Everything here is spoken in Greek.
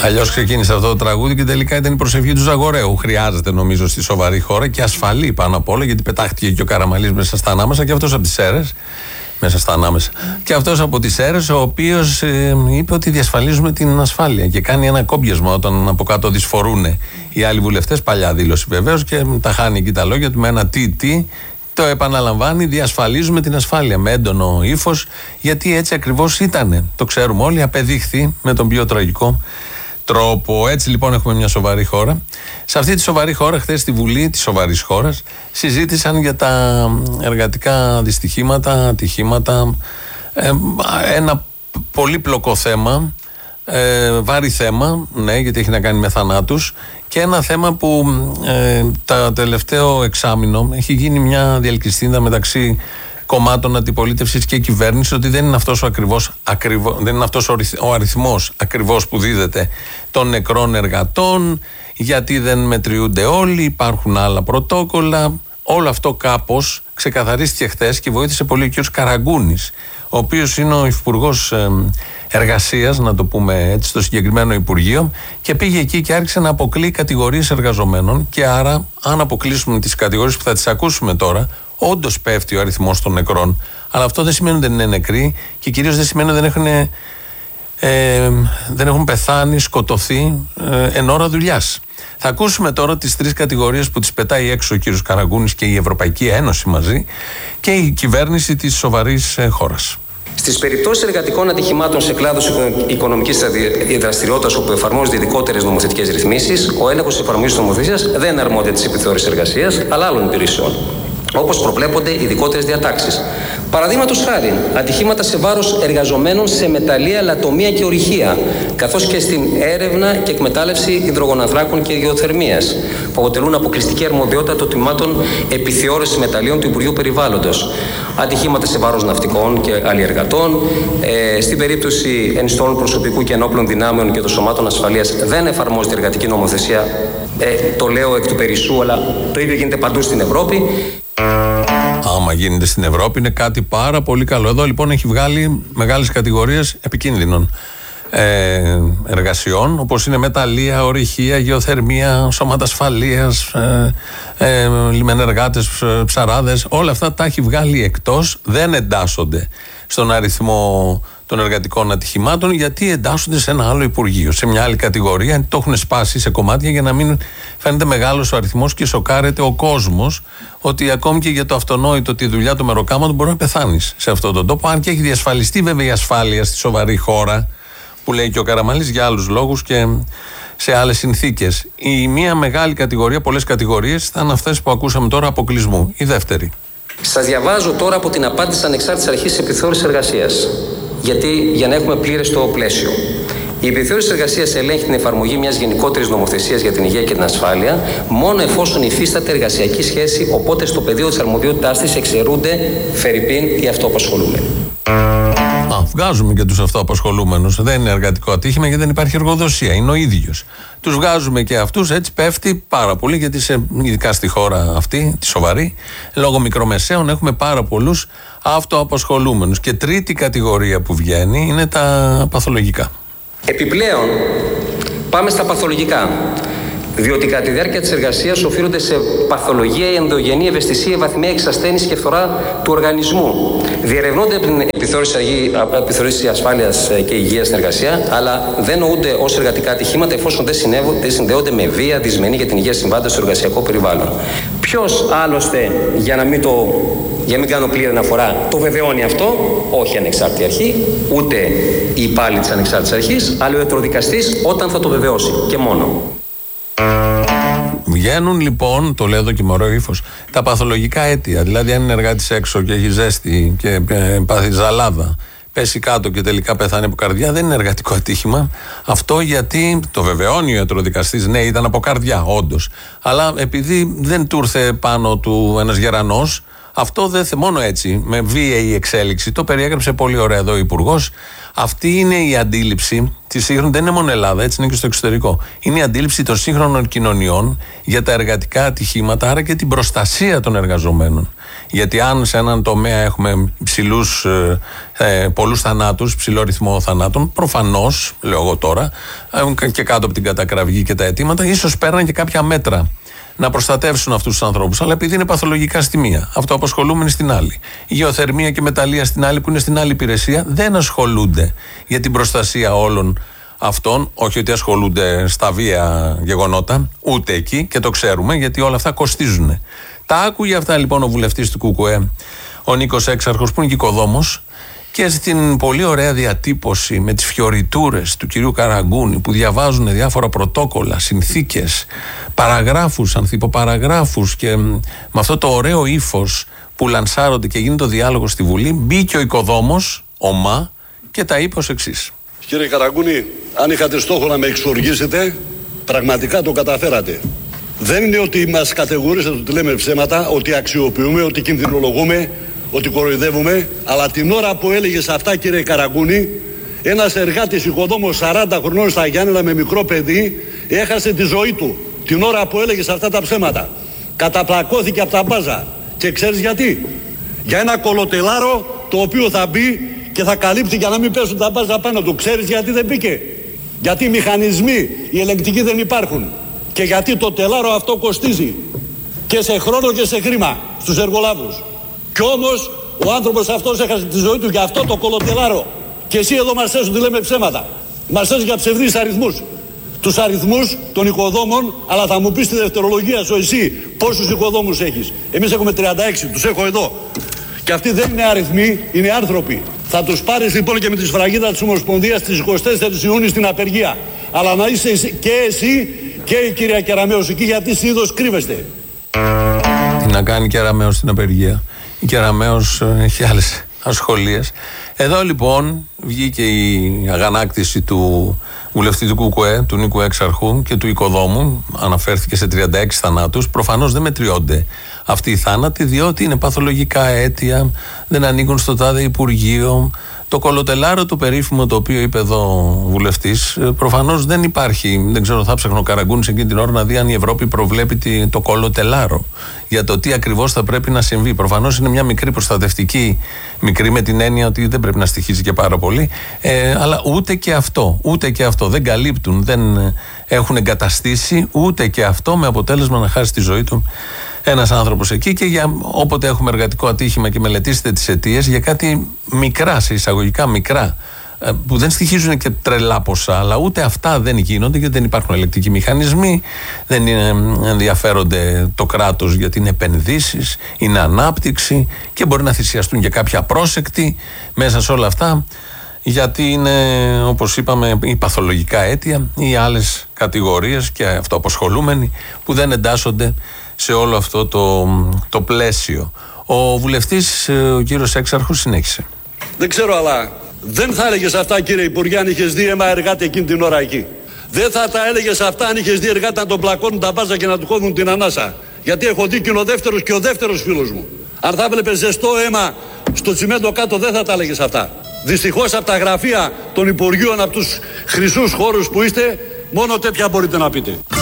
Αλλιώς ξεκίνησε αυτό το τραγούδι και τελικά ήταν η προσευχή του Ζαγοραίου. Χρειάζεται νομίζω στη σοβαρή χώρα και ασφαλή πάνω απ' όλα, γιατί πετάχτηκε και ο Καραμανλής μέσα στα ανάμεσα και αυτός από τις Σέρρες. Μέσα στα ανάμεσα. Και αυτός από τις Σέρρες, ο οποίος είπε ότι διασφαλίζουμε την ασφάλεια και κάνει ένα κόμπιασμα όταν από κάτω δυσφορούν οι άλλοι βουλευτές. Παλιά δήλωση βεβαίως και τα χάνει εκεί τα λόγια του με ένα τι. Το επαναλαμβάνει, διασφαλίζουμε την ασφάλεια με έντονο ύφος, γιατί έτσι ακριβώς ήτανε. Το ξέρουμε όλοι, απεδείχθη με τον πιο τραγικό τρόπο. Έτσι λοιπόν έχουμε μια σοβαρή χώρα. Σε αυτή τη σοβαρή χώρα, χθες στη Βουλή της σοβαρής χώρας, συζήτησαν για τα εργατικά δυστυχήματα, ατυχήματα. Ένα πολύπλοκο θέμα, βάρη θέμα, ναι, γιατί έχει να κάνει με θανάτους. Και ένα θέμα που το τελευταίο εξάμηνο έχει γίνει μια διαλκυστίνδα μεταξύ κομμάτων αντιπολίτευσης και κυβέρνησης, ότι δεν είναι αυτός δεν είναι αυτός ο αριθμός ακριβώς που δίδεται των νεκρών εργατών, γιατί δεν μετριούνται όλοι, υπάρχουν άλλα πρωτόκολλα. Όλο αυτό κάπως ξεκαθαρίστηκε χθες και βοήθησε πολύ ο κ. Καραγκούνης, ο οποίος είναι ο Υπουργός Εργασίας, να το πούμε έτσι, στο συγκεκριμένο Υπουργείο, και πήγε εκεί και άρχισε να αποκλεί κατηγορίες εργαζομένων. Και άρα, αν αποκλείσουμε τις κατηγορίες που θα τις ακούσουμε τώρα, όντως πέφτει ο αριθμός των νεκρών. Αλλά αυτό δεν σημαίνει ότι δεν είναι νεκροί και κυρίως δεν σημαίνει ότι δεν έχουν πεθάνει, σκοτωθεί εν ώρα δουλειάς. Θα ακούσουμε τώρα τις τρεις κατηγορίες που τις πετάει έξω ο κύριος Καραγκούνης και η Ευρωπαϊκή Ένωση μαζί και η κυβέρνηση της σοβαρής χώρας. Στις περιπτώσεις εργατικών ατυχημάτων σε κλάδους οικονομικής δραστηριότητας όπου εφαρμόζονται ειδικότερες νομοθετικές ρυθμίσεις, ο έλεγχος της εφαρμογής της νομοθεσίας δεν είναι αρμόδια της επιθεώρησης εργασίας, αλλά άλλων υπηρεσιών, όπως προβλέπονται ειδικότερες διατάξεις. Παραδείγματος χάρη, ατυχήματα σε βάρος εργαζομένων σε μεταλλεία, λατομεία και ορυχεία, καθώς και στην έρευνα και εκμετάλλευση υδρογονανθράκων και γεωθερμίας, που αποτελούν αποκλειστική αρμοδιότητα των τμήματων επιθεώρησης μεταλλείων του Υπουργείου Περιβάλλοντος. Ατυχήματα σε βάρος ναυτικών και αλλιεργατών. Στην περίπτωση ενιστών προσωπικού και ενόπλων δυνάμεων και των σωμάτων ασφαλείας δεν εφαρμόζεται εργατική νομοθεσία. Το λέω εκ του περισσού, αλλά το ίδιο γίνεται παντού στην Ευρώπη. Άμα γίνεται στην Ευρώπη είναι κάτι πάρα πολύ καλό. Εδώ λοιπόν έχει βγάλει μεγάλες κατηγορίες επικίνδυνων εργασιών, όπως είναι μεταλλεία, ορυχεία, γεωθερμία, σώματα ασφαλείας, λιμενεργάτες, ψαράδες. Όλα αυτά τα έχει βγάλει εκτός, δεν εντάσσονται στον αριθμό των εργατικών ατυχημάτων, γιατί εντάσσονται σε ένα άλλο Υπουργείο, σε μια άλλη κατηγορία. Το έχουν σπάσει σε κομμάτια για να μην φαίνεται μεγάλος ο αριθμός και σοκάρεται ο κόσμος ότι ακόμη και για το αυτονόητο τη δουλειά του μεροκάματο μπορεί να πεθάνεις σε αυτόν τον τόπο. Αν και έχει διασφαλιστεί βέβαια η ασφάλεια στη σοβαρή χώρα, που λέει και ο Καραμανλής, για άλλους λόγους και σε άλλες συνθήκες. Η μία μεγάλη κατηγορία, πολλές κατηγορίες, ήταν αυτές που ακούσαμε τώρα, αποκλεισμού. Η δεύτερη. Σας διαβάζω τώρα από την απάντηση της Ανεξάρτητης Αρχής Επιθεώρησης Εργασίας. Για να έχουμε πλήρες το πλαίσιο. Η επιθεώρηση εργασίας ελέγχει την εφαρμογή μιας γενικότερης νομοθεσίας για την υγεία και την ασφάλεια, μόνο εφόσον υφίσταται εργασιακή σχέση, οπότε στο πεδίο της αρμοδιότητάς της εξαιρούνται φερειπίν οι αυτοαπασχολούμενοι. Βγάζουμε και τους αυτοαπασχολούμενους. Δεν είναι εργατικό ατύχημα γιατί δεν υπάρχει εργοδοσία. Είναι ο ίδιος. Τους βγάζουμε και αυτούς, έτσι πέφτει πάρα πολύ, γιατί ειδικά στη χώρα αυτή, τη σοβαρή, λόγω μικρομεσαίων, έχουμε πάρα πολλούς αυτοαπασχολούμενους. Και τρίτη κατηγορία που βγαίνει είναι τα παθολογικά. Επιπλέον, πάμε στα παθολογικά. Διότι κατά τη διάρκεια της εργασίας οφείλονται σε παθολογία, η ενδογενή ευαισθησία, η βαθμία εξασθένηση και φθορά του οργανισμού. Διερευνούνται από την επιθεώρηση ασφάλειας και υγείας στην εργασία, αλλά δεν νοούνται ως εργατικά ατυχήματα εφόσον δεν συνδέονται με βία, δυσμενή για την υγεία συμβάντα στο εργασιακό περιβάλλον. Ποιος άλλωστε, για να μην κάνω πλήρη αναφορά, το βεβαιώνει αυτό? Όχι η ανεξάρτητη αρχή, ούτε οι υπάλληλοι της ανεξάρτητης αρχής, αλλά ο ιατροδικαστής όταν θα το βεβαιώσει και μόνο. Βγαίνουν λοιπόν, το λέω εδώ και με ωραίο ύφος, τα παθολογικά αίτια. Δηλαδή, αν είναι εργάτης έξω και έχει ζέστη και πάθει ζαλάδα, πέσει κάτω και τελικά πεθάνει από καρδιά, δεν είναι εργατικό ατύχημα. Αυτό γιατί το βεβαιώνει ο ιατροδικαστής, ναι, ήταν από καρδιά, όντως. Αλλά επειδή δεν του ήρθε πάνω του ένας γερανός, αυτό δεν μόνο έτσι, με βίαιη εξέλιξη, το περιέγραψε πολύ ωραία εδώ ο Υπουργός. Αυτή είναι η αντίληψη της σύγχρονης, δεν είναι μόνο Ελλάδα, έτσι είναι και στο εξωτερικό. Είναι η αντίληψη των σύγχρονων κοινωνιών για τα εργατικά ατυχήματα, άρα και την προστασία των εργαζομένων. Γιατί αν σε έναν τομέα έχουμε πολλούς θανάτους, ψηλό ρυθμό θανάτων, προφανώς, λέω εγώ τώρα, και κάτω από την κατακραυγή και τα αιτήματα, ίσως παίρναν και κάποια μέτρα να προστατεύσουν αυτούς τους ανθρώπους. Αλλά επειδή είναι παθολογικά στη μία, αυτοαπασχολούμενοι στην άλλη, γεωθερμία και μεταλλεία στην άλλη, που είναι στην άλλη υπηρεσία, δεν ασχολούνται για την προστασία όλων αυτών. Όχι ότι ασχολούνται στα βία γεγονότα, ούτε εκεί, και το ξέρουμε, γιατί όλα αυτά κοστίζουν. Τα άκουγε αυτά λοιπόν ο βουλευτής του ΚΚΕ, ο Νίκος Έξαρχος, που είναι και οικοδόμος, και στην πολύ ωραία διατύπωση με τις φιωριτούρες του κυρίου Καραγκούνη, που διαβάζουν διάφορα πρωτόκολλα, συνθήκες, παραγράφους, ανθιποπαραγράφους, και με αυτό το ωραίο ύφος που λανσάρονται και γίνεται ο διάλογος στη Βουλή, μπήκε ο οικοδόμος, ομά, και τα είπε ως εξής. Κύριε Καραγκούνη, αν είχατε στόχο να με εξοργήσετε, πραγματικά το καταφέρατε. Δεν είναι ότι μας κατηγορήσατε ότι λέμε ψέματα, ότι αξιοποιούμε, ότι κινδυνολογούμε, ότι κοροϊδεύουμε, αλλά την ώρα που έλεγες αυτά, κύριε Καραγκούνη, ένας εργάτης οικοδόμος 40 χρονών στα Γιάννενα με μικρό παιδί έχασε τη ζωή του. Την ώρα που έλεγες αυτά τα ψέματα. Καταπλακώθηκε από τα μπάζα. Και ξέρεις γιατί? Για ένα κολοτελάρο το οποίο θα μπει και θα καλύπτει για να μην πέσουν τα μπάζα πάνω του. Ξέρεις γιατί δεν μπήκε? Γιατί οι μηχανισμοί, οι ελεγκτικοί δεν υπάρχουν. Και γιατί το τελάρο αυτό κοστίζει και σε χρόνο και σε χρήμα στους εργολάβους. Κι όμως ο άνθρωπος αυτός έχασε τη ζωή του για αυτό το κολοτελάρο. Και εσύ εδώ μας θες ότι λέμε ψέματα. Μας θες για ψευδείς αριθμούς. Τους αριθμούς των οικοδόμων, αλλά θα μου πεις τη δευτερολογία σου εσύ πόσους οικοδόμους έχεις. Εμείς έχουμε 36, τους έχω εδώ. Και αυτοί δεν είναι αριθμοί, είναι άνθρωποι. Θα τους πάρεις λοιπόν και με τη σφραγίδα της Ομοσπονδίας στις 24 Ιούνιου στην απεργία. Αλλά να είσαι και εσύ και η κυρία Κεραμέως εκεί, γιατί συνήθως κρύβεστε. Τι να κάνει η Κεραμέως στην απεργία? Η Κεραμέως έχει άλλες ασχολίες. Εδώ λοιπόν βγήκε η αγανάκτηση του βουλευτή του ΚΚΕ, του Νίκου Έξαρχου, και του οικοδόμου. Αναφέρθηκε σε 36 θανάτους. Προφανώς δεν μετριώνται αυτοί οι θάνατοι, διότι είναι παθολογικά αίτια, δεν ανήκουν στο τάδε Υπουργείο. Το κολοτελάρο το περίφημο, το οποίο είπε εδώ ο βουλευτής, προφανώς δεν υπάρχει. Δεν ξέρω, θα ψάχνω ο Καραγκούνης εκείνη την ώρα να δει αν η Ευρώπη προβλέπει το κολοτελάρο για το τι ακριβώς θα πρέπει να συμβεί. Προφανώς είναι μια μικρή προστατευτική, μικρή με την έννοια ότι δεν πρέπει να στοιχίζει και πάρα πολύ, αλλά ούτε και αυτό δεν καλύπτουν, δεν έχουν εγκαταστήσει ούτε και αυτό, με αποτέλεσμα να χάσει τη ζωή του ένας άνθρωπος εκεί. Και για όποτε έχουμε εργατικό ατύχημα και μελετήσετε τις αιτίες, για κάτι μικρά, σε εισαγωγικά μικρά, που δεν στοιχίζουν και τρελά ποσά, αλλά ούτε αυτά δεν γίνονται, γιατί δεν υπάρχουν ελεκτικοί μηχανισμοί, δεν ενδιαφέρονται το κράτος γιατί είναι επενδύσεις, είναι ανάπτυξη, και μπορεί να θυσιαστούν και κάποια πρόσεκτη μέσα σε όλα αυτά, γιατί είναι, όπως είπαμε, οι παθολογικά αίτια ή άλλες κατηγορίες και αυτοαπασχολούμενοι που δεν εντάσσονται σε όλο αυτό το πλαίσιο. Ο βουλευτής, ο κύριος Έξαρχος, συνέχισε. Δεν ξέρω, αλλά δεν θα έλεγες αυτά, κύριε Υπουργέ, αν είχες δει αίμα εργάτη εκείνη την ώρα εκεί. Δεν θα τα έλεγες αυτά αν είχες δει εργάτη να τον πλακώνουν τα μπάζα και να του κόβουν την ανάσα. Γιατί έχω δει και είναι ο δεύτερος και ο δεύτερος φίλος μου. Αν θα βλέπεις ζεστό αίμα στο τσιμέντο κάτω, δεν θα τα έλεγες αυτά. Δυστυχώς από τα γραφεία των Υπουργείων, από τους χρυσούς χώρους που είστε, μόνο τέτοια μπορείτε να πείτε.